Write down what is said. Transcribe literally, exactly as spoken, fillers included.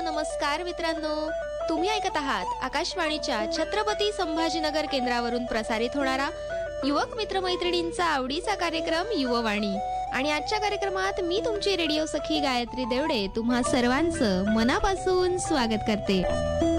नमस्कार मित्रांनो, तुम्ही ऐकत आहात आकाशवाणीच्या छत्रपती संभाजीनगर केंद्रावरून प्रसारित होणारा युवक मित्रमैत्रिणींचा आवडीचा कार्यक्रम युववाणी. आणि आजच्या कार्यक्रमात मी तुमची रेडिओ सखी गायत्री देवडे तुम्हा सर्वांचं मनापासून स्वागत करते.